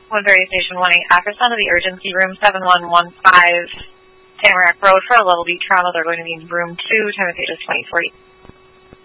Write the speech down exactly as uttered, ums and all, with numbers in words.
Woodbury Station wanting access onto the urgency room seven one one five Tamarack Road for a level B trauma. They're going to be in room two. Time of page is twenty forty.